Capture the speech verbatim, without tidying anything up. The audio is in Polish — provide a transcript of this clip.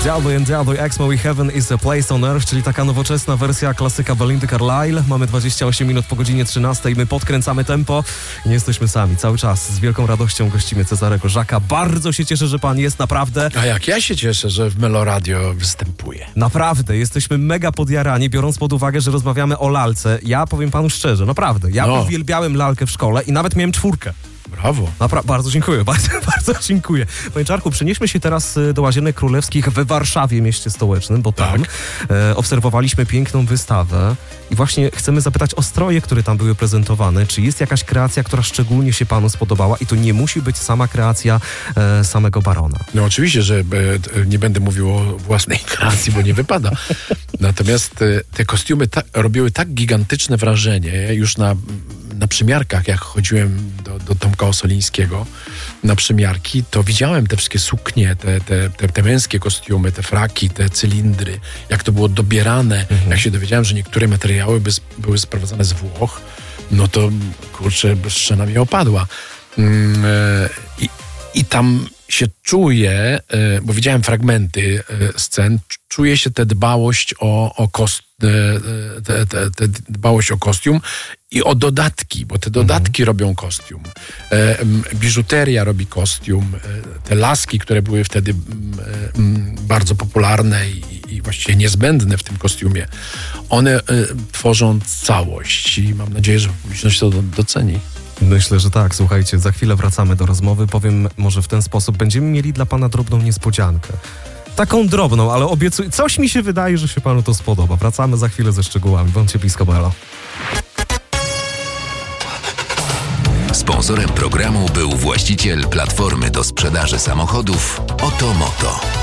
Diablo and Diablo Exmo We Heaven is a Place on Earth, czyli taka nowoczesna wersja klasyka Belindy Carlisle. Mamy dwadzieścia osiem minut po godzinie trzynastej. My podkręcamy tempo i nie jesteśmy sami. Cały czas z wielką radością gościmy Cezarego Żaka. Bardzo się cieszę, że pan jest, naprawdę. A jak ja się cieszę, że w Meloradio występuję. Naprawdę, jesteśmy mega podjarani, biorąc pod uwagę, że rozmawiamy o lalce. Ja powiem panu szczerze, naprawdę, ja no. uwielbiałem lalkę w szkole i nawet miałem czwórkę. Brawo. Napra- bardzo dziękuję, bardzo, bardzo dziękuję. Panie Czarku, przenieśmy się teraz do Łazienek Królewskich we Warszawie, mieście stołecznym, bo tam tak. e, obserwowaliśmy piękną wystawę i właśnie chcemy zapytać o stroje, które tam były prezentowane. Czy jest jakaś kreacja, która szczególnie się panu spodobała i to nie musi być sama kreacja e, samego Barona? No oczywiście, że e, nie będę mówił o własnej kreacji, bo nie wypada. Natomiast e, te kostiumy ta- robiły tak gigantyczne wrażenie już na na przymiarkach, jak chodziłem do, do Tomka Osolińskiego na przymiarki, to widziałem te wszystkie suknie, te, te, te, te męskie kostiumy, te fraki, te cylindry, jak to było dobierane. Mhm. Jak się dowiedziałem, że niektóre materiały by, były sprowadzane z Włoch, no to kurczę, szczena mi opadła. Yy, i, I tam się czuję, yy, bo widziałem fragmenty yy, scen, czuje się tę dbałość o, o kost, Te, te, te dbałość o kostium i o dodatki, bo te dodatki mhm. robią kostium. E, biżuteria robi kostium. E, te laski, które były wtedy e, m, bardzo popularne i, i właściwie niezbędne w tym kostiumie, one e, tworzą całość i mam nadzieję, że publiczność to doceni. Myślę, że tak. Słuchajcie, za chwilę wracamy do rozmowy. Powiem może w ten sposób. Będziemy mieli dla pana drobną niespodziankę. Taką drobną, ale obiecuję. Coś mi się wydaje, że się panu to spodoba. Wracamy za chwilę ze szczegółami. Bądźcie blisko, Belo. Sponsorem programu był właściciel platformy do sprzedaży samochodów Oto Moto.